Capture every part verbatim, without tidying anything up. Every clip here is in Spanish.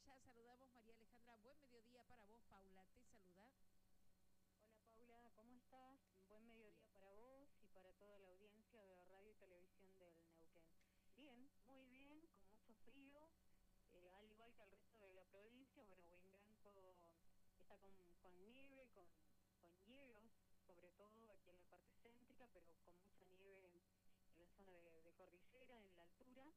ya saludamos, María Alejandra. Buen mediodía para vos, Paula. Te saluda. Hola Paula, ¿cómo estás? Buen mediodía Bien. para vos y para toda la audiencia de radio y televisión del Neuquén. Bien, muy bien, con mucho frío, eh, al igual que el resto de la provincia. Bueno, Huinganco está con, con nieve, con, con hielos, sobre todo aquí en la parte céntrica, pero con mucha nieve en, en la zona de, de cordillera, en la altura,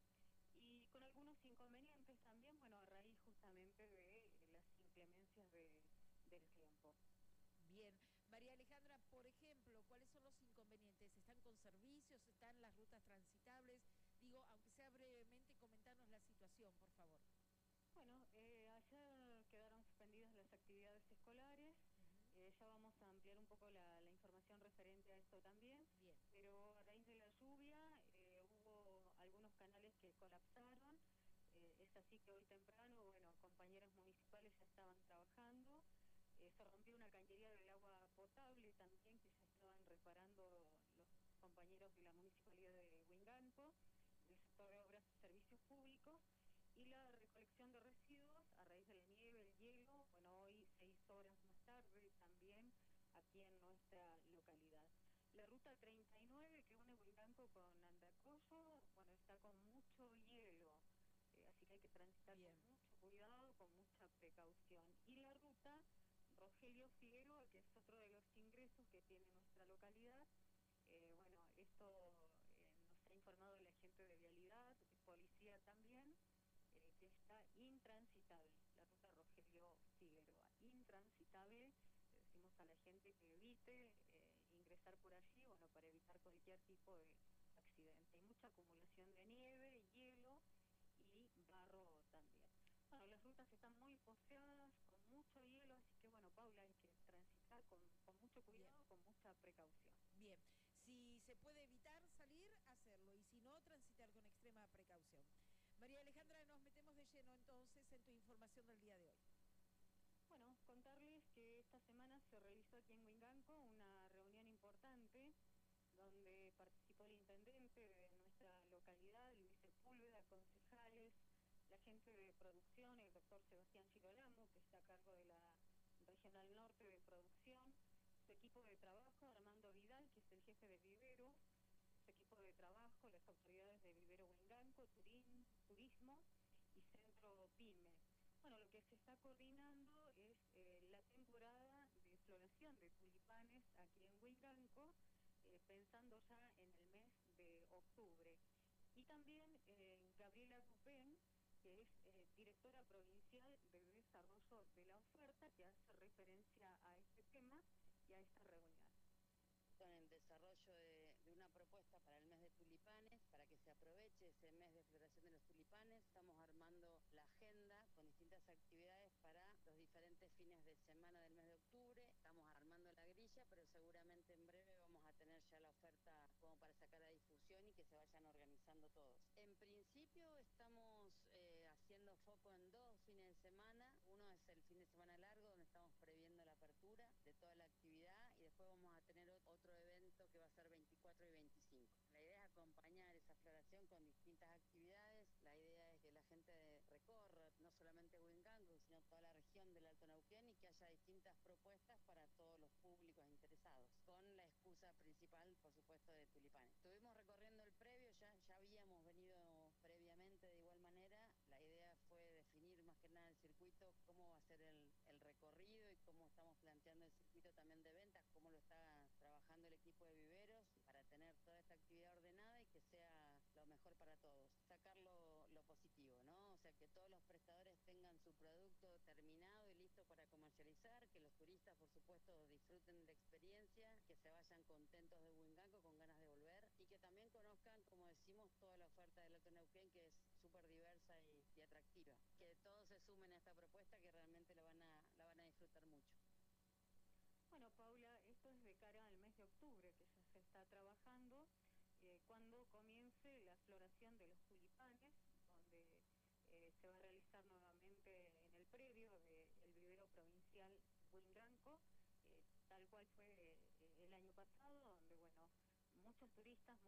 y con algunos inconvenientes también, bueno, a raíz justamente de las inclemencias de, del tiempo. Bien. María Alejandra, por ejemplo, ¿cuáles son los inconvenientes? ¿Están con servicios? ¿Están las rutas transitables? Digo, aunque sea brevemente, comentarnos la situación, por favor. Bueno, eh, ayer quedaron suspendidas las actividades escolares, Uh-huh. eh, ya vamos a ampliar un poco la, la información referente a esto también, Bien. pero a raíz de la lluvia eh, hubo algunos canales que colapsaron, eh, es así que hoy temprano, bueno, compañeros municipales ya estaban trabajando, eh, se rompió una cañería del agua potable también que ya estaban reparando los compañeros de la Municipalidad de Huinganco, del sector de obras y servicios públicos. Y la recolección de residuos a raíz de la nieve, el hielo, bueno, hoy seis horas más tarde también aquí en nuestra localidad. La ruta treinta y nueve que une Huinganco con Andacollo, bueno, está con mucho hielo, eh, así que hay que transitar con Bien. mucho cuidado, con mucha precaución. Y la ruta Rogelio Figueroa, que es otro de los ingresos que tiene nuestra localidad, eh, bueno, esto eh, nos ha informado la gente de vialidad, de policía también, Eh, que está intransitable, la ruta Rogelio Figueroa, intransitable. Le decimos a la gente que evite eh, ingresar por allí, bueno, para evitar cualquier tipo de accidente. Hay mucha acumulación de nieve, hielo y barro también. Bueno, las rutas están muy poseadas, con mucho hielo, así que bueno, Paula, hay que transitar con, con mucho Bien. cuidado, con mucha precaución. Bien. Si se puede evitar salir, hacerlo. Y si no, transitar con extrema precaución. María Alejandra, nos metemos de lleno entonces en tu información del día de hoy. Bueno, contarles que esta semana se realizó aquí en Huinganco una reunión importante donde participó el intendente de nuestra localidad, Luis Sepúlveda, concejales, la gente de producción, el doctor Sebastián Girolamo, que está a cargo de la Regional Norte de Producción, su equipo de trabajo, Armando Vidal, que es el jefe de Viveros, su equipo de trabajo, las autoridades de Vivero Huinganco, Turín, Turismo y Centro PYME. Bueno, lo que se está coordinando es eh, la temporada de floración de tulipanes aquí en Huinganco, eh, pensando ya en el mes de octubre. Y también eh, Gabriela Dupén, que es eh, directora provincial de desarrollo de la oferta, que hace referencia a este tema y a esta reunión. En el desarrollo de, de una propuesta para el mes de tulipanes, para que se aproveche ese mes de floración de los tulipanes. Estamos armando la agenda con distintas actividades para los diferentes fines de semana del mes de octubre. Estamos armando la grilla, pero seguramente en breve vamos a tener ya la oferta como para sacar a difusión y que se vayan organizando todos. En principio estamos eh, haciendo foco en dos fines de semana. Uno es el fin de semana largo, donde estamos previendo la apertura de toda la actividad, y después vamos a tener otro evento que va a ser veinticuatro y veinticinco. La idea es acompañar esa floración con distintas actividades. La idea es que la gente recorra no solamente Huinganco, sino toda la región del Alto Neuquén, y que haya distintas propuestas para todos los públicos interesados, con la excusa principal, por supuesto, de tulipanes. Estuvimos recorriendo el previo, ya, ya habíamos venido previamente de igual manera. La idea fue definir más que nada el circuito, cómo va a ser el, el recorrido y cómo estamos planteando el circuito también de ventas, cómo lo está trabajando el equipo de viveros para tener toda esta actividad ordenada y que sea lo mejor para todos. Sacar lo, lo positivo, ¿no? O sea, que todos los prestadores tengan su producto terminado y listo para comercializar, que los turistas, por supuesto, disfruten de la experiencia, que se vayan contentos de Huinganco, con ganas de volver, y que también conozcan, como decimos, toda la oferta del Alto Neuquén, que es súper diversa y, y atractiva. Que todos se sumen a esta propuesta, que realmente la van a, la van a disfrutar mucho. Bueno, Paula, esto es de cara al mes de octubre, que ya se está trabajando, eh, cuando comience la floración de los tulipanes, donde eh, se va a realizar nuevamente en el predio del vivero provincial Huinganco, eh, tal cual fue eh, el año pasado, donde, bueno, muchos turistas